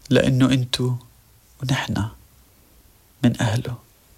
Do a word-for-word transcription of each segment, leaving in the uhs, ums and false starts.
لأنه أنتو ونحنا من أهله.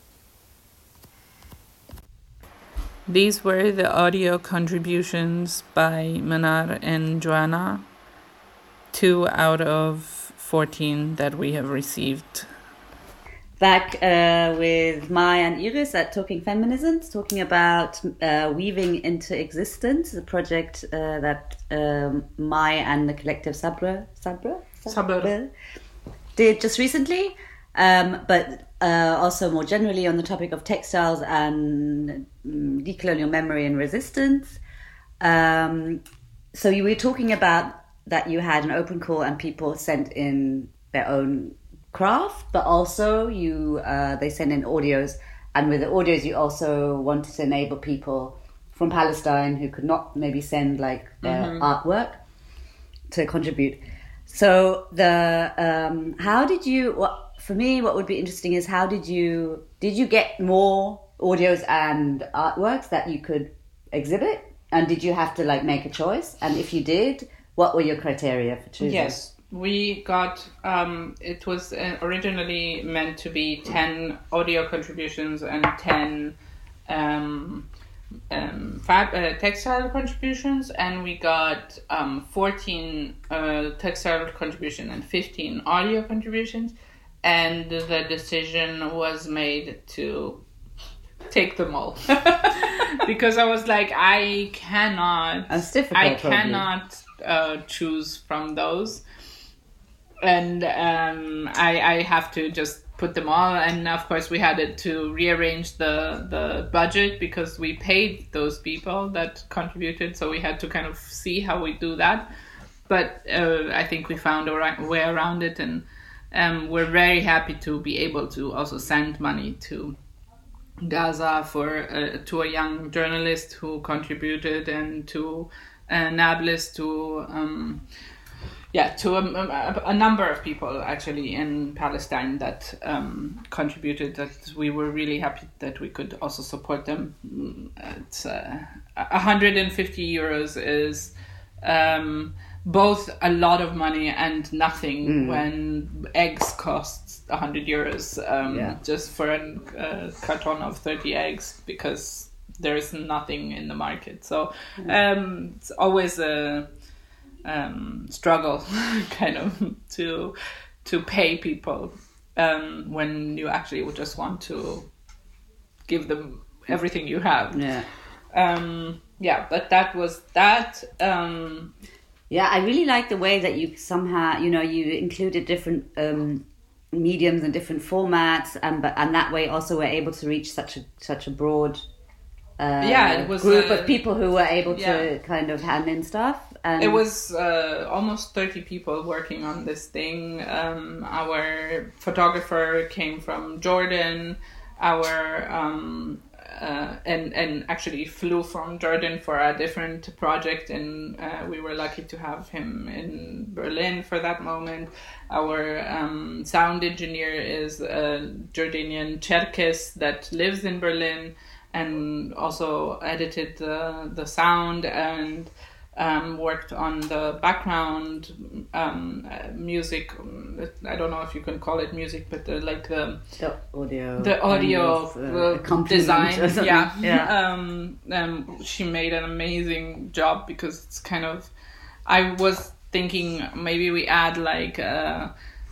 These were the audio contributions by Manar and Joanna, two out of fourteen that we have received. Back uh, with Maya and Iris at Talking Feminisms, talking about uh, Weaving into Existence, a project uh, that um, Maya and the collective Sabra, Sabra? Sabra. did just recently, um, but uh, also more generally on the topic of textiles and um, decolonial memory and resistance. Um, so you were talking about that you had an open call and people sent in their own craft, but also you uh, they send in audios, and with the audios you also wanted to enable people from Palestine who could not maybe send like their mm-hmm. artwork to contribute. So the um, how did you? What for me, what would be interesting is how did you did you get more audios and artworks that you could exhibit, and did you have to like make a choice? And if you did, what were your criteria for choosing? Yes, we got. Um, it was originally meant to be ten audio contributions and ten. Um, Um, fab, uh, textile contributions, and we got um, fourteen uh, textile contribution and fifteen audio contributions, and the decision was made to take them all because I was like, I cannot, That's difficult, I probably. cannot uh, choose from those, and um, I, I have to just put them all, and of course we had it to rearrange the the budget because we paid those people that contributed, so we had to kind of see how we do that. But uh, I think we found a right way around it, and um, we're very happy to be able to also send money to Gaza for uh, to a young journalist who contributed, and to uh, Nablus, to um, Yeah, to a, a, a number of people actually in Palestine that um, contributed. That we were really happy that we could also support them. It's uh, one hundred fifty euros is um, both a lot of money and nothing mm. when eggs cost one hundred euros um, yeah. just for a uh, carton of thirty eggs, because there is nothing in the market. So um, it's always a Um, struggle kind of to to pay people um, when you actually would just want to give them everything you have. Yeah. Um, yeah, but that was that. Um, yeah, I really like the way that you somehow, you know, you included different um, mediums and different formats, and but and that way also were able to reach such a such a broad uh, yeah, it was group uh, of people who were able yeah. to kind of hand in stuff. And it was uh, almost thirty people working on this thing. Um, our photographer came from Jordan. Our um, uh, and and actually flew from Jordan for a different project, and uh, we were lucky to have him in Berlin for that moment. Our um, sound engineer is a Jordanian Cherkess that lives in Berlin and also edited the the sound and Um, worked on the background um, uh, music. I don't know if you can call it music, but the, like the the audio, the audio of, uh, design. Yeah, yeah. Um, um, she made an amazing job, because it's kind of. I was thinking maybe we add like uh,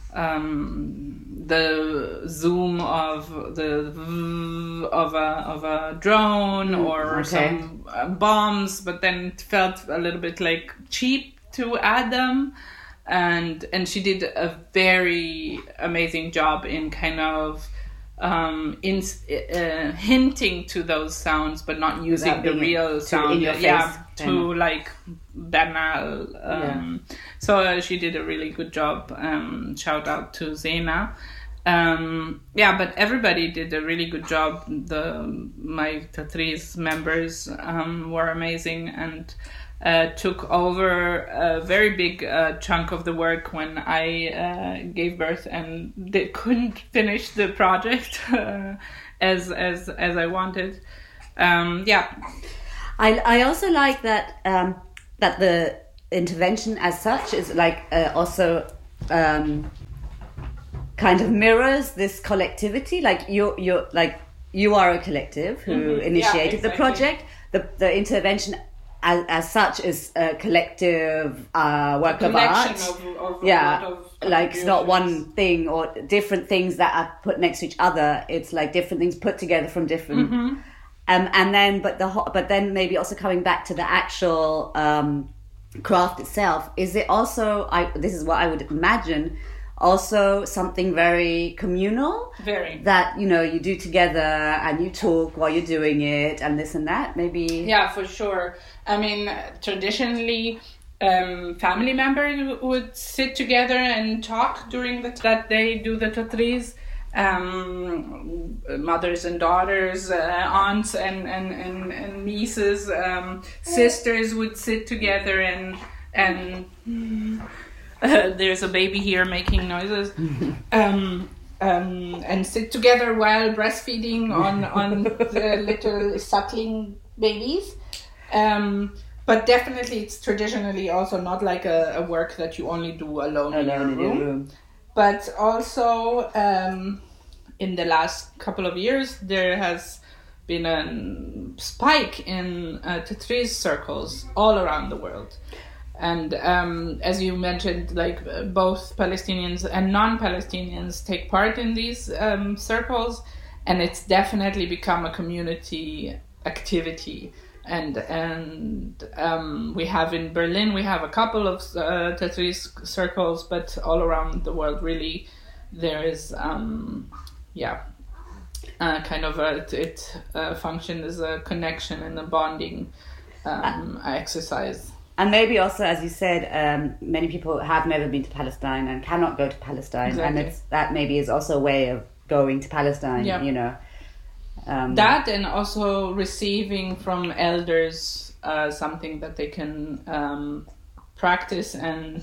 um, the zoom of the of a of a drone or okay. some uh, bombs, but then it felt a little bit like cheap to add them, and and she did a very amazing job in kind of um, in uh, hinting to those sounds, but not using Without the real sound. Yeah, yeah, to like banal. Um, yeah. So uh, she did a really good job. Um, shout out to Zena. Um, yeah, but everybody did a really good job. The my Tatriz members um, were amazing and uh, took over a very big uh, chunk of the work when I uh, gave birth, and they couldn't finish the project uh, as as as I wanted. Um, yeah, I I also like that um, that the intervention as such is like uh, also. Um, kind of mirrors this collectivity. Like you, you're like you are a collective who Mm-hmm. initiated Yeah, the exactly. project. The the intervention as, as such is a collective uh, work of Collection art. of, of yeah, a lot of like it's not one contributions. thing or different things that are put next to each other. It's like different things put together from different. Mm-hmm. Um, and then, but the ho- but then maybe also coming back to the actual um, craft itself. Is it also? I this is what I would imagine. Also, something very communal. Very. That you know you do together and you talk while you're doing it and this and that. Maybe. Yeah, for sure. I mean, traditionally, um, family members would sit together and talk during the that they do the tatris. Um, mothers and daughters, uh, aunts and, and, and, and nieces, um, sisters would sit together and and uh, there's a baby here making noises. um, um, and sit together while breastfeeding on on the little suckling babies. Um, but definitely, it's traditionally also not like a, a work that you only do alone, in your Alone in your room. room. But also, um, in the last couple of years, there has been a spike in uh, Tatris circles all around the world. And um, as you mentioned, like uh, both Palestinians and non-Palestinians take part in these um, circles, and it's definitely become a community activity. And and um, we have in Berlin, we have a couple of uh, Tatris circles, but all around the world, really, there is, um, yeah, uh, kind of a, it, it uh, functions as a connection and a bonding um, exercise. And maybe also, as you said, um, many people have never been to Palestine and cannot go to Palestine, Exactly. and it's, that maybe is also a way of going to Palestine. Yeah. You know, um, That and also receiving from elders uh, something that they can um, practice and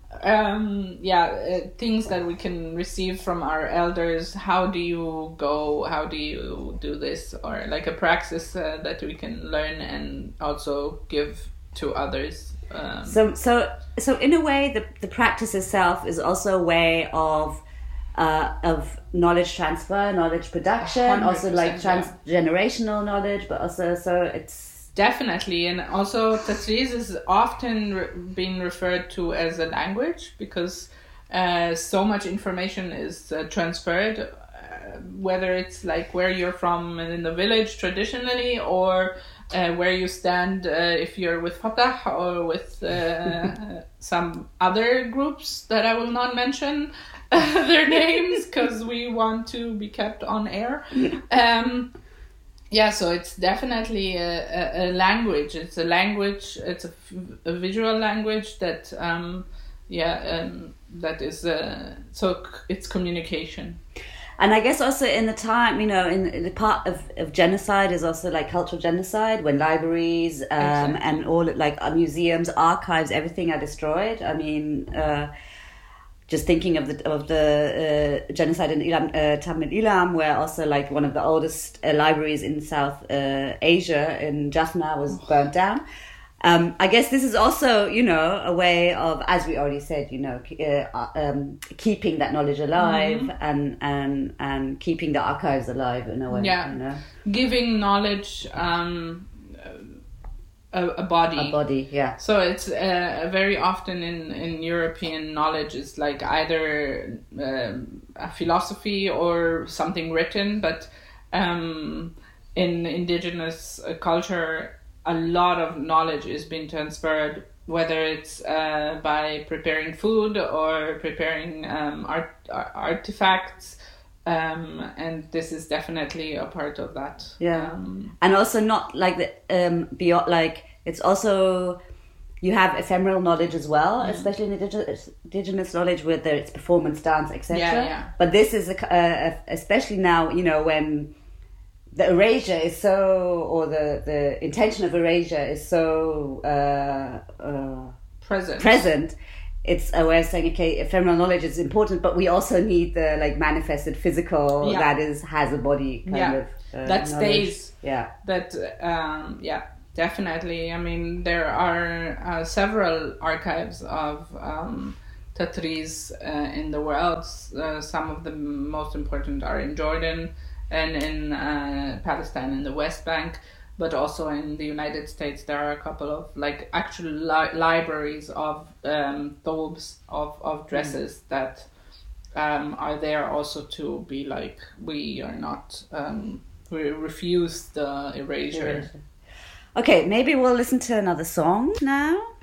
um, yeah, uh, things that we can receive from our elders. How do you go? How do you do this? Or like a practice uh, that we can learn and also give to others. Um, So, so, so in a way, the the practice itself is also a way of uh, of knowledge transfer, knowledge production, also like one hundred percent, transgenerational knowledge, but also so it's Definitely, and also Tatris is often re- being referred to as a language because uh, so much information is uh, transferred, uh, whether it's like where you're from in the village traditionally or uh, where you stand uh, if you're with Fatah or with uh, some other groups that I will not mention their names because we want to be kept on air. Um, Yeah, so it's definitely a, a, a language. It's a language. It's a, a visual language that, um, yeah, um, that is. Uh, so c- it's communication. And I guess also in the time, you know, in, in the part of, of genocide is also like cultural genocide when libraries um, Exactly. and all like uh, museums, archives, everything are destroyed. I mean, uh, just thinking of the of the uh, genocide in Ilam, uh, Tamil Ilam, where also like one of the oldest uh, libraries in South uh, Asia in Jaffna was burnt down. Um, I guess this is also, you know, a way of, as we already said, you know, uh, um, keeping that knowledge alive Mm-hmm. and, and and keeping the archives alive in a way. Yeah. You know, Giving knowledge um, a, a body. a body. Yeah. So it's uh, very often in, in European knowledge it's like either um, a philosophy or something written, but um, in indigenous uh, culture a lot of knowledge is being transferred, whether it's uh, by preparing food or preparing um, art, ar- artifacts, um, and this is definitely a part of that. Yeah. Um, And also not like the um beyond like it's also you have ephemeral knowledge as well, especially in indigenous, indigenous knowledge, whether it's performance, dance, et cetera. Yeah, yeah. But this is a, uh, especially now, you know, when the erasure is so, or the the intention of erasure is so uh, uh, present. present. It's a way of saying, okay, ephemeral knowledge is important, but we also need the like manifested physical Yeah. that is has a body kind Yeah. of uh, That knowledge. stays. Yeah. That um, yeah, definitely. I mean, there are uh, several archives of um, tatris uh, in the world. Uh, some of the most important are in Jordan and in uh, Palestine in the West Bank, but also in the United States there are a couple of like actual li- libraries of um, thobes, of, of dresses mm. that um, are there also to be like, we are not, um, we refuse the erasure. Okay, maybe we'll listen to another song now.